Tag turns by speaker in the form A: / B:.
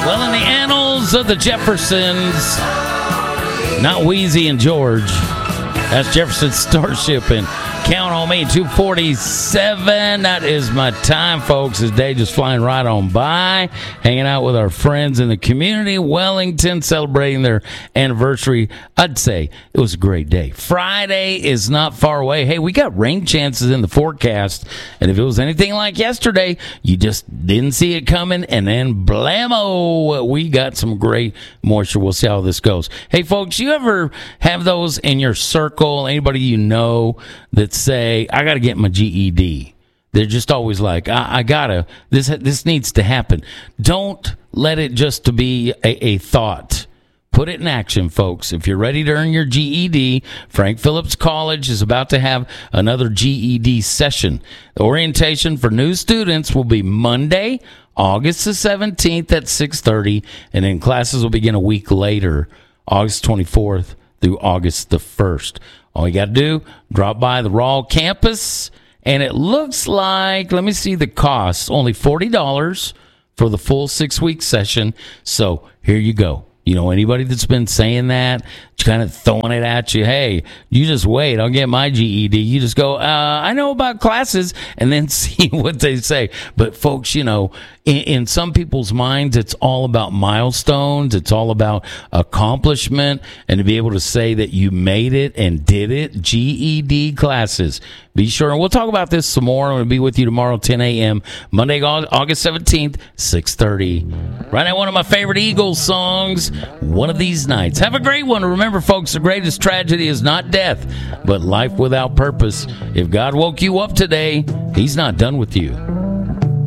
A: Well, in the annals of the Jeffersons, not Wheezy and George, that's Jefferson Starship and Count on Me, 2:47. That is my time, folks. This day just flying right on by. Hanging out with our friends in the community. Wellington celebrating their anniversary. I'd say it was a great day. Friday is not far away. Hey, we got rain chances in the forecast. And if it was anything like yesterday, you just didn't see it coming. And then blammo, we got some great moisture. We'll see how this goes. Hey, folks, you ever have those in your circle? Anybody you know that say, I got to get my GED? They're just always like, I gotta, this needs to happen. Don't let it just to be a thought. Put it in action, folks. If you're ready to earn your GED, Frank Phillips College is about to have another GED session. The orientation for new students will be Monday, August the 17th at 6:30, and then classes will begin a week later, August 24th through August the 1st. All you got to do, drop by the Rawl campus, and it looks like, let me see the costs, only $40 for the full 6-week session. So here you go. You know, anybody that's been saying that, kind of throwing it at you, hey, you just wait, I'll get my GED. You just go, I know about classes, and then see what they say. But, folks, you know, in some people's minds, it's all about milestones. It's all about accomplishment. And to be able to say that you made it and did it, GED classes. Be sure, and we'll talk about this some more. I'm going to be with you tomorrow, 10 a.m., Monday, August 17th, 6:30. Right now, one of my favorite Eagles songs, One of These Nights. Have a great one. Remember, folks, the greatest tragedy is not death, but life without purpose. If God woke you up today, He's not done with you.